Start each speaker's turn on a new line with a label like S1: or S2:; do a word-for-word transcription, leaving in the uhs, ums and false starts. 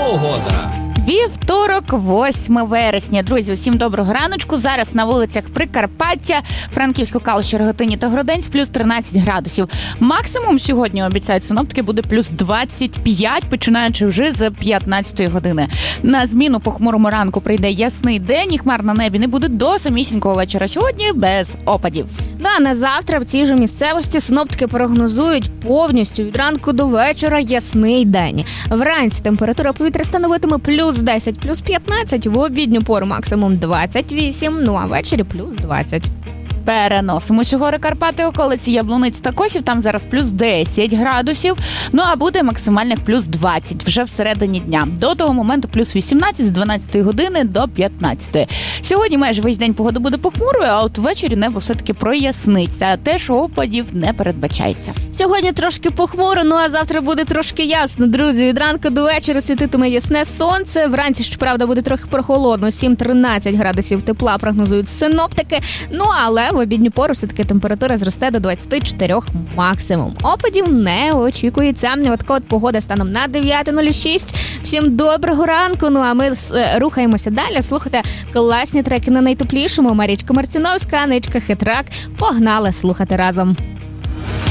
S1: Погода.
S2: Вівторок, восьме вересня. Друзі, усім доброго раночку. Зараз на вулицях Прикарпаття, Франківську, Калуш, Рогатині та Гроденськ плюс тринадцять градусів. Максимум сьогодні, обіцяють синоптики, буде плюс двадцять п'ять, починаючи вже з п'ятнадцятої години. На зміну похмурому ранку прийде ясний день і хмар на небі не буде до самісінького вечора. Сьогодні без опадів.
S3: Да, на завтра в цій же місцевості синоптики прогнозують повністю від ранку до вечора ясний день. Вранці температура повітря становитиме плюс десять, плюс п'ятнадцять, в обідню пору максимум двадцять вісім, ну а ввечері плюс двадцять.
S2: Переносимо гори Карпати, околиці Яблуниць та Косів, там зараз плюс десять градусів, ну а буде максимальних плюс двадцять вже всередині дня. До того моменту плюс вісімнадцять з дванадцятої години до п'ятнадцятої. Сьогодні майже весь день погода буде похмурою, а от ввечері небо все-таки проясниться. Теж опадів не передбачається.
S3: Сьогодні трошки похмуро, ну а завтра буде трошки ясно, друзі. Від ранку до вечора світитиме ясне сонце. Вранці, щоправда, буде трохи прохолодно, сім-тринадцять градусів тепла прогнозують синоптики. Ну, але в обідню пору все-таки температура зросте до двадцять чотири максимум. Опадів не очікується. От така от погода станом на дев'ята нуль шість. Всім доброго ранку, ну а ми рухаємося далі. Слухайте класні треки на найтеплішому. Марічка Марціновська, Аничка Хитрак. Погнали слухати разом.